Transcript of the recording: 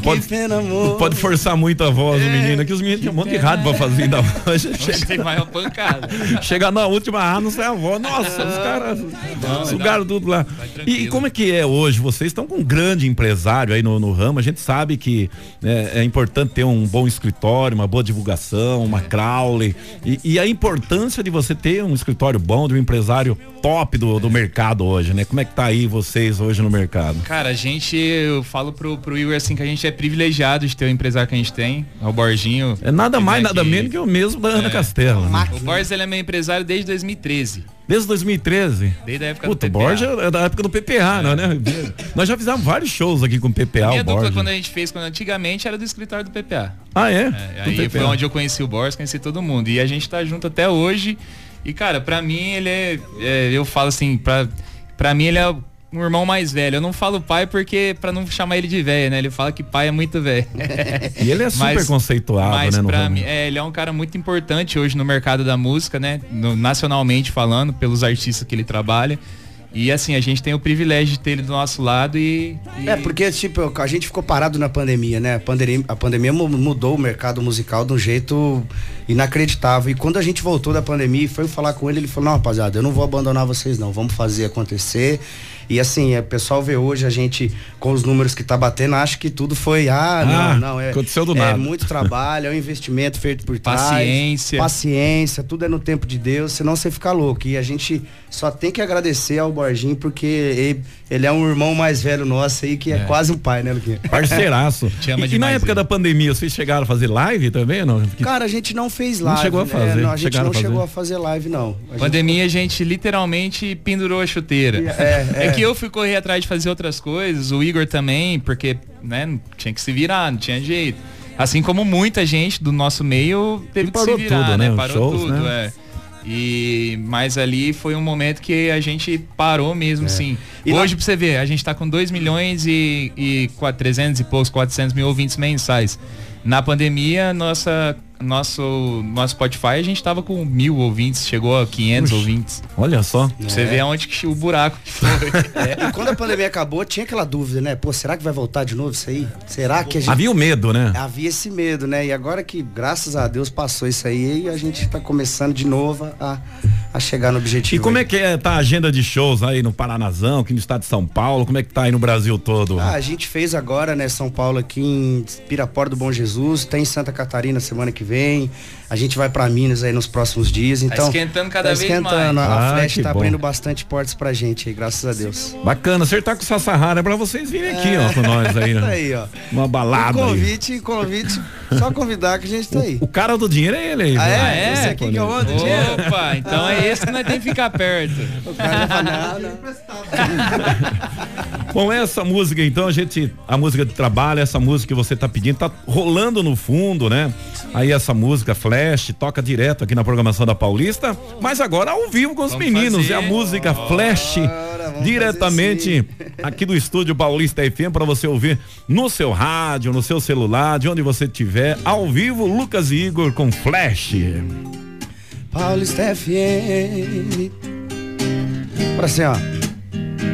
Não pode forçar muito a voz do menino, que os meninos tinham um monte de rádio pra fazer ainda hoje. Tem maior pancada. Chega na última, não sai a voz. Nossa, os caras sugaram tudo lá. E como é que é hoje? Vocês estão com um grande empresário aí no ramo. A gente sabe que é importante ter um bom escritório, uma boa divulgação, uma Crowley. E a importância de você ter um escritório bom, de um empresário top do mercado hoje, né? Como é que tá aí vocês hoje no mercado? Cara, eu falo pro Igor assim que a gente é privilegiado de ter o empresário que a gente tem, o Borginho. É nada mais, nada menos que o mesmo da Ana Castela. Né? O Borges, ele é meu empresário desde 2013. Desde 2013? Desde a época do PPA. O Borges é da época do PPA, né? Nós já fizemos vários shows aqui com o PPA. A minha dupla, quando a gente fez, antigamente, era do escritório do PPA. Ah, é? Aí PPA. foi onde eu conheci o Borges, conheci todo mundo. E a gente tá junto até hoje. E, cara, pra mim, ele eu falo assim, pra mim ele é um irmão mais velho. Eu não falo pai porque pra não chamar ele de velho, né? Ele fala que pai é muito velho. E ele é super conceituado, né? Pra mim, ele é um cara muito importante hoje no mercado da música, né? Nacionalmente falando, pelos artistas que ele trabalha. E assim, a gente tem o privilégio de ter ele do nosso lado porque, tipo, a gente ficou parado na pandemia, né? A pandemia mudou o mercado musical de um jeito inacreditável. E quando a gente voltou da pandemia e foi falar com ele, ele falou, não, rapaziada, eu não vou abandonar vocês não, vamos fazer acontecer. E assim, o pessoal vê hoje a gente com os números que tá batendo, acha que tudo foi, aconteceu do nada. É muito trabalho, é um investimento feito por trás. Paciência, tudo é no tempo de Deus, senão você fica louco. E a gente só tem que agradecer ao Borginho, porque ele é um irmão mais velho nosso aí, que é quase um pai, né, Luquinha? Parceiraço. E na época da pandemia, vocês chegaram a fazer live também, não? Cara, a gente não fez live. Não chegou a fazer. Não, a gente não chegou a fazer live, não. Pandemia, a gente literalmente pendurou a chuteira. É que eu fui correr atrás de fazer outras coisas, o Igor também, porque, né, tinha que se virar, não tinha jeito. Assim como muita gente do nosso meio teve que se virar, tudo, né? Parou shows, tudo, né? Mas ali foi um momento que a gente parou mesmo, sim. E hoje, pra você ver, a gente tá com 2 milhões e 300 e poucos, 400 mil ouvintes mensais. Na pandemia, nosso Spotify, a gente tava com 1.000 ouvintes, chegou a 500 ouvintes. Olha só. Você vê aonde que o buraco que foi. E quando a pandemia acabou, tinha aquela dúvida, né? Pô, será que vai voltar de novo isso aí? Será que a gente... Havia o medo, né? Havia esse medo, né? E agora que, graças a Deus, passou isso aí, a gente tá começando de novo a chegar no objetivo. E como é que tá a agenda de shows aí no Paranazão, aqui no estado de São Paulo? Como é que tá aí no Brasil todo? A gente fez agora, né, São Paulo aqui em Pirapora do Bom Jesus, tem em Santa Catarina semana que vem, a gente vai pra Minas aí nos próximos dias, então... Tá esquentando cada vez mais. A Flash tá abrindo bastante portas pra gente aí, graças a Deus. Bacana, acertar com o Sassahara é pra vocês virem aqui, ó, com nós aí, né? Tá aí, ó. Uma balada convite, só convidar que a gente tá aí. O cara do dinheiro é ele aí. É? Esse aqui que eu ando o dinheiro? Opa, então é esse que nós temos que ficar perto. O cara não fala nada. Bom, essa música então, a música de trabalho, essa música que você tá pedindo, tá rolando no fundo, né? Aí essa música Flash toca direto aqui na programação da Paulista, mas agora ao vivo com os meninos, é a música Flash diretamente aqui do estúdio Paulista FM para você ouvir no seu rádio, no seu celular, de onde você estiver, ao vivo, Lucas e Igor com Flash. Paulista FM. Pra assim, ó.